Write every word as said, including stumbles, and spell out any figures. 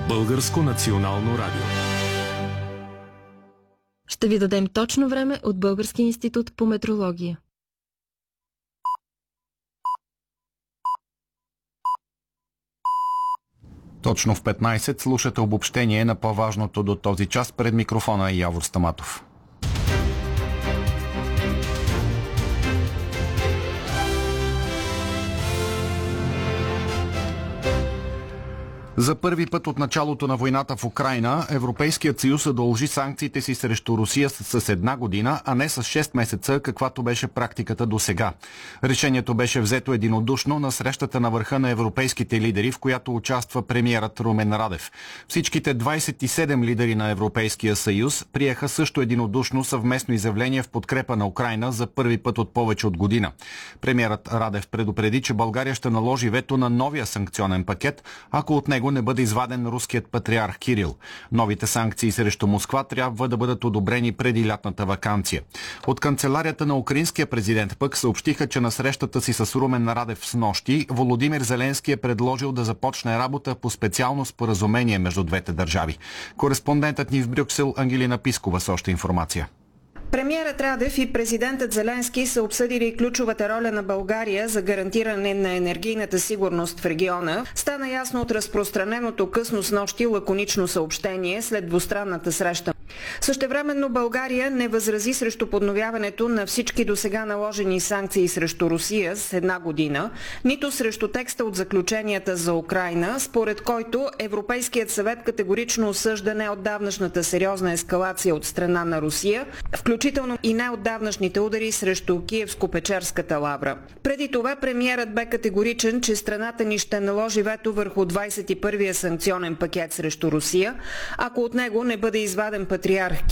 Българско национално радио. Ще ви дадем точно време от Българския институт по метрология. Точно в петнайсет слушате обобщение на по-важното до този час. Пред микрофона е Явор Стаматов. За първи път от началото на войната в Украйна, Европейският съюз удължи санкциите си срещу Русия с, с една година, а не с шест месеца, каквато беше практиката до сега. Решението беше взето единодушно на срещата на върха на европейските лидери, в която участва премиерът Румен Радев. Всичките двайсет и седем лидери на Европейския съюз приеха също единодушно съвместно изявление в подкрепа на Украйна за първи път от повече от година. Премиерът Радев предупреди, че България ще наложи вето на новия санкционен пакет, ако от него не бъде изваден руският патриарх Кирил. Новите санкции срещу Москва трябва да бъдат одобрени преди лятната ваканция. От канцеларията на украинския президент пък съобщиха, че на срещата си с Румен Радев снощи Володимир Зеленски е предложил да започне работа по специално споразумение между двете държави. Кореспондентът ни в Брюксел Ангелина Пискова с още информация. Премиерът Радев и президентът Зеленски са обсъдили ключовата роля на България за гарантиране на енергийната сигурност в региона. Стана ясно от разпространеното късно снощи лаконично съобщение след двустранната среща. Същевременно България не възрази срещу подновяването на всички досега наложени санкции срещу Русия с една година, нито срещу текста от заключенията за Украйна, според който Европейският съвет категорично осъжда неотдавнашната сериозна ескалация от страна на Русия, включително и неотдавнашните удари срещу Киевско-Печерската лавра. Преди това премиерът бе категоричен, че страната ни ще наложи вето върху двайсет и първия санкционен пакет срещу Русия, ако от него не бъде изваден патриарх